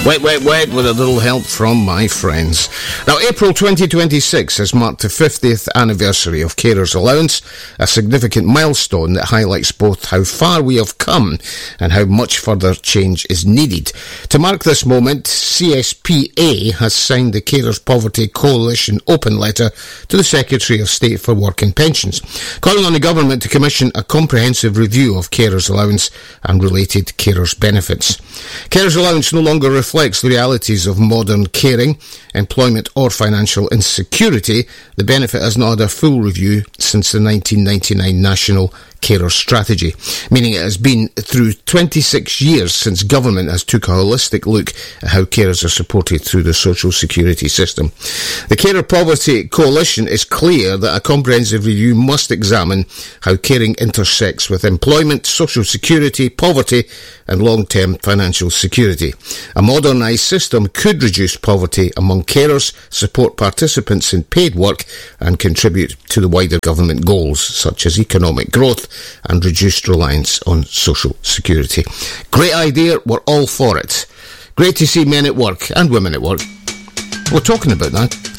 Wet, wet, wet, with a little help from my friends. Now, April 2026 has marked the 50th anniversary of Carers Allowance, a significant milestone that highlights both how far we have come and how much further change is needed. To mark this moment, CSPA has signed the Carers Poverty Coalition open letter to the Secretary of State for Work and Pensions, calling on the government to commission a comprehensive review of Carers Allowance and related carers benefits. Carers Allowance no longer reflects the realities of modern caring, employment or financial insecurity. The benefit has not had a full review since the 1999 National Carer Strategy, meaning it has been through 26 years since government has took a holistic look at how carers are supported through the social security system. The Carer Poverty Coalition is clear that a comprehensive review must examine how caring intersects with employment, social security, poverty and long-term financial security. A modernised system could reduce poverty among carers, support participants in paid work and contribute to the wider government goals such as economic growth and reduced reliance on social security. Great idea, we're all for it. Great to see men at work and women at work. We're talking about that.